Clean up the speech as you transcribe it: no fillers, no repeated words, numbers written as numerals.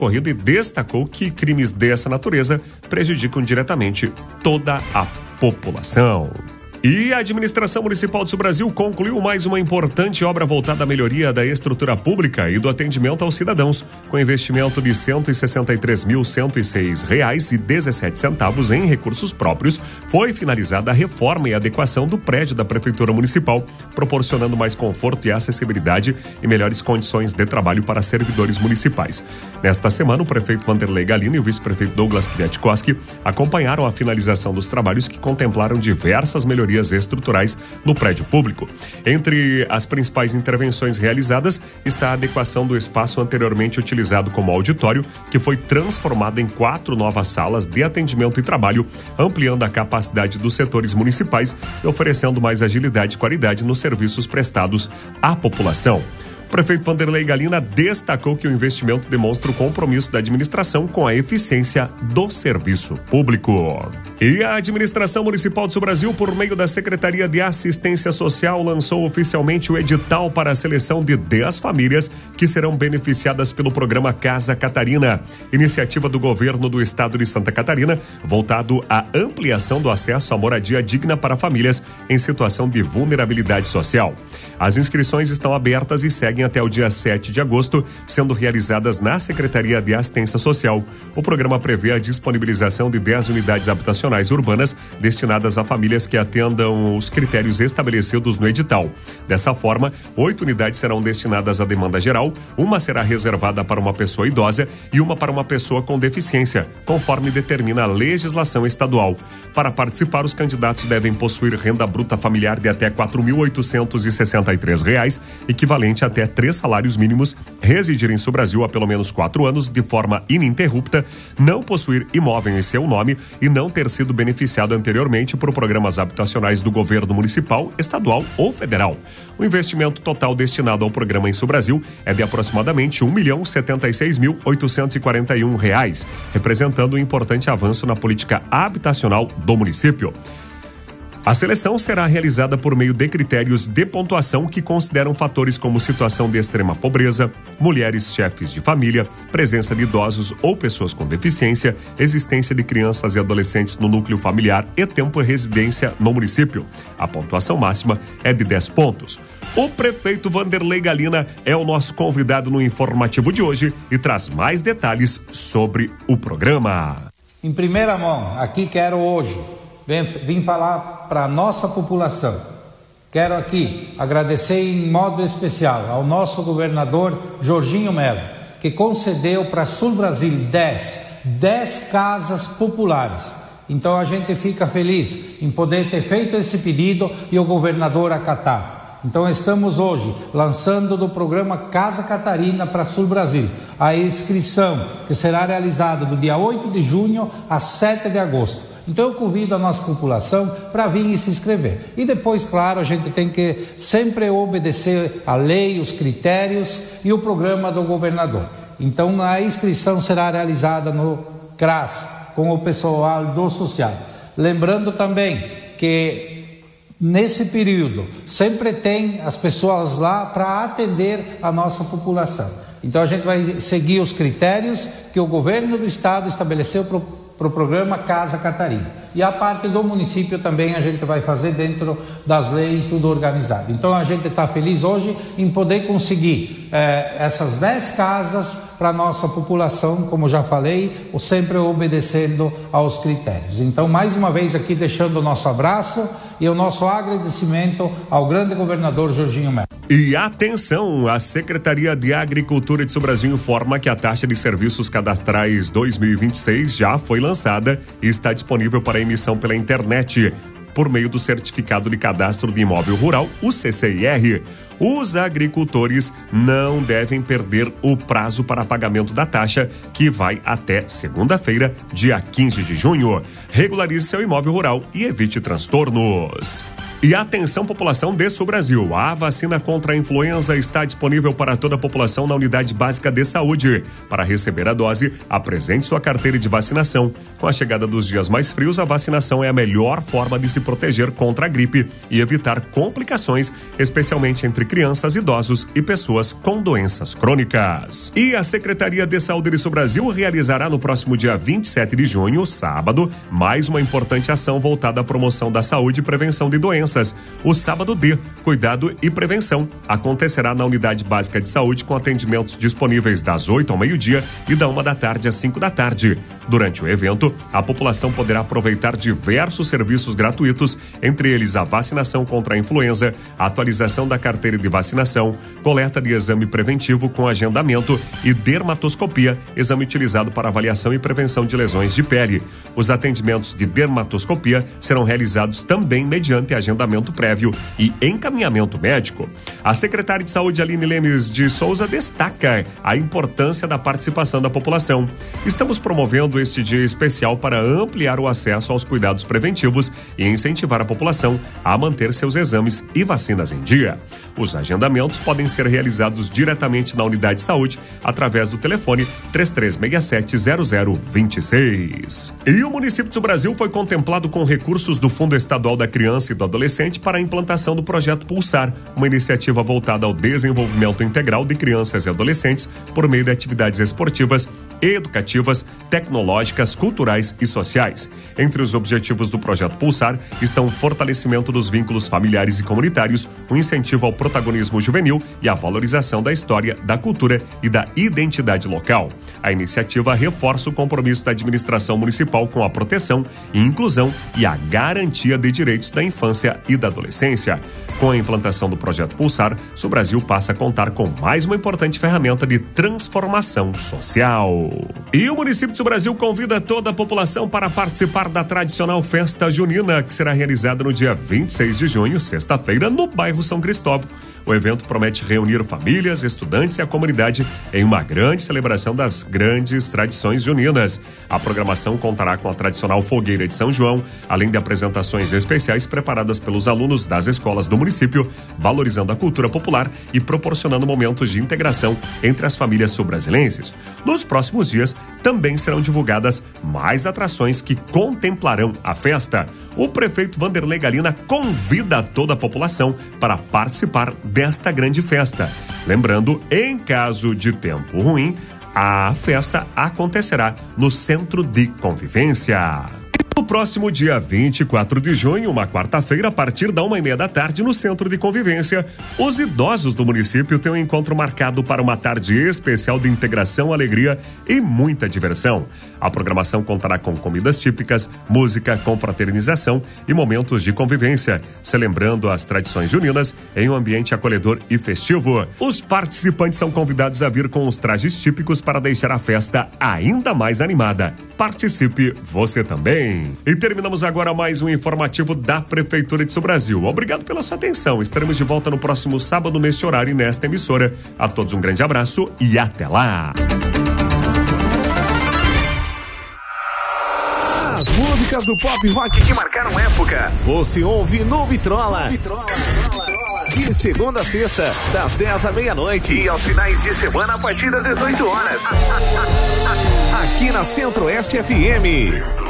corrida e destacou que crimes dessa natureza prejudicam diretamente toda a população. E a administração municipal de Sul Brasil concluiu mais uma importante obra voltada à melhoria da estrutura pública e do atendimento aos cidadãos, com investimento de R$ 163.106,17 em recursos próprios. Foi finalizada a reforma e adequação do prédio da Prefeitura Municipal, proporcionando mais conforto e acessibilidade e melhores condições de trabalho para servidores municipais. Nesta semana, o prefeito Vanderlei Galina e o vice-prefeito Douglas Kwiatkowski acompanharam a finalização dos trabalhos que contemplaram diversas melhorias estruturais no prédio público. Entre as principais intervenções realizadas está a adequação do espaço anteriormente utilizado como auditório, que foi transformado em 4 novas salas de atendimento e trabalho, ampliando a capacidade dos setores municipais e oferecendo mais agilidade e qualidade nos serviços prestados à população. O prefeito Vanderlei Galina destacou que o investimento demonstra o compromisso da administração com a eficiência do serviço público. E a administração municipal de Sul Brasil, por meio da Secretaria de Assistência Social, lançou oficialmente o edital para a seleção de 10 famílias que serão beneficiadas pelo programa Casa Catarina, iniciativa do governo do estado de Santa Catarina, voltado à ampliação do acesso à moradia digna para famílias em situação de vulnerabilidade social. As inscrições estão abertas e seguem até o dia 7 de agosto, sendo realizadas na Secretaria de Assistência Social. O programa prevê a disponibilização de 10 unidades habitacionais urbanas destinadas a famílias que atendam os critérios estabelecidos no edital. Dessa forma, 8 unidades serão destinadas à demanda geral, uma será reservada para uma pessoa idosa e uma para uma pessoa com deficiência, conforme determina a legislação estadual. Para participar, os candidatos devem possuir renda bruta familiar de até R$ 4.863, equivalente a até 3 salários mínimos, residir em Sul Brasil há pelo menos 4 anos de forma ininterrupta, não possuir imóvel em seu nome e não ter sido beneficiado anteriormente por programas habitacionais do governo municipal, estadual ou federal. O investimento total destinado ao programa em Sul Brasil é de aproximadamente R$ 1.076.841, representando um importante avanço na política habitacional do município. A seleção será realizada por meio de critérios de pontuação que consideram fatores como situação de extrema pobreza, mulheres chefes de família, presença de idosos ou pessoas com deficiência, existência de crianças e adolescentes no núcleo familiar e tempo de residência no município. A pontuação máxima é de 10 pontos. O prefeito Vanderlei Galina é o nosso convidado no informativo de hoje e traz mais detalhes sobre o programa. Em primeira mão, aqui quero hoje vim falar para a nossa população. Quero aqui agradecer em modo especial ao nosso governador Jorginho Melo, que concedeu para Sul Brasil 10 casas populares. Então a gente fica feliz em poder ter feito esse pedido e o governador acatar. Então estamos hoje lançando do programa Casa Catarina para Sul Brasil a inscrição que será realizada do dia 8 de junho a 7 de agosto. Então eu convido a nossa população para vir e se inscrever. E depois, claro, a gente tem que sempre obedecer a lei, os critérios e o programa do governador. Então a inscrição será realizada no CRAS, com o pessoal do social. Lembrando também que nesse período sempre tem as pessoas lá para atender a nossa população. Então a gente vai seguir os critérios que o governo do estado estabeleceu para o programa Casa Catarina. E a parte do município também a gente vai fazer dentro das leis, tudo organizado. Então a gente está feliz hoje em poder conseguir essas 10 casas para a nossa população, como já falei, sempre obedecendo aos critérios. Então, mais uma vez aqui deixando o nosso abraço e o nosso agradecimento ao grande governador Jorginho Melo. E atenção, a Secretaria de Agricultura de Sul Brasil informa que a taxa de serviços cadastrais 2026 já foi lançada e está disponível para emissão pela internet, por meio do Certificado de Cadastro de Imóvel Rural, o CCIR. Os agricultores não devem perder o prazo para pagamento da taxa, que vai até segunda-feira, dia 15 de junho. Regularize seu imóvel rural e evite transtornos. E atenção, população de Sul Brasil, a vacina contra a influenza está disponível para toda a população na Unidade Básica de Saúde. Para receber a dose, apresente sua carteira de vacinação. Com a chegada dos dias mais frios, a vacinação é a melhor forma de se proteger contra a gripe e evitar complicações, especialmente entre crianças, idosos e pessoas com doenças crônicas. E a Secretaria de Saúde de Sul Brasil realizará no próximo dia 27 de junho, sábado, mais uma importante ação voltada à promoção da saúde e prevenção de doenças. O Sábado D, Cuidado e Prevenção, acontecerá na Unidade Básica de Saúde com atendimentos disponíveis das 8 ao meio-dia e da 1 da tarde às 5 da tarde. Durante o evento, a população poderá aproveitar diversos serviços gratuitos, entre eles a vacinação contra a influenza, a atualização da carteira de vacinação, coleta de exame preventivo com agendamento e dermatoscopia, exame utilizado para avaliação e prevenção de lesões de pele. Os atendimentos de dermatoscopia serão realizados também mediante agendamento prévio e encaminhamento médico. A secretária de Saúde, Aline Lemes de Souza, destaca a importância da participação da população. Estamos promovendo este dia especial para ampliar o acesso aos cuidados preventivos e incentivar a população a manter seus exames e vacinas em dia. Os agendamentos podem ser realizados diretamente na unidade de saúde através do telefone 3367-0026. E o município do Brasil foi contemplado com recursos do Fundo Estadual da Criança e do Adolescente para a implantação do projeto Pulsar, uma iniciativa voltada ao desenvolvimento integral de crianças e adolescentes por meio de atividades esportivas, educativas, tecnológicas, culturais e sociais. Entre os objetivos do projeto Pulsar estão o fortalecimento dos vínculos familiares e comunitários, o incentivo ao protagonismo juvenil e a valorização da história, da cultura e da identidade local. A iniciativa reforça o compromisso da administração municipal com a proteção e inclusão e a garantia de direitos da infância e da adolescência. Com a implantação do projeto Pulsar, o Brasil passa a contar com mais uma importante ferramenta de transformação social. E o município do Brasil convida toda a população para participar da tradicional festa junina, que será realizada no dia 26 de junho, sexta-feira, no bairro São Cristóvão. O evento promete reunir famílias, estudantes e a comunidade em uma grande celebração das grandes tradições juninas. A programação contará com a tradicional fogueira de São João, além de apresentações especiais preparadas pelos alunos das escolas do município, valorizando a cultura popular e proporcionando momentos de integração entre as famílias sul-brasilenses. Nos próximos dias, também serão divulgadas mais atrações que contemplarão a festa. O prefeito Vanderlei Galina convida toda a população para participar desta grande festa. Lembrando, em caso de tempo ruim, a festa acontecerá no Centro de Convivência. No próximo dia 24 de junho, uma quarta-feira, a partir da 1h30 da tarde, no Centro de Convivência, os idosos do município têm um encontro marcado para uma tarde especial de integração, alegria e muita diversão. A programação contará com comidas típicas, música, confraternização e momentos de convivência, celebrando as tradições juninas em um ambiente acolhedor e festivo. Os participantes são convidados a vir com os trajes típicos para deixar a festa ainda mais animada. Participe você também! E terminamos agora mais um informativo da Prefeitura de Sul Brasil. Obrigado pela sua atenção. Estaremos de volta no próximo sábado neste horário e nesta emissora. A todos um grande abraço e até lá. As músicas do pop rock que marcaram época, você ouve no Vitrola. De segunda a sexta, das 10 à meia-noite e aos finais de semana a partir das 18 horas. Aqui na Centro-Oeste FM.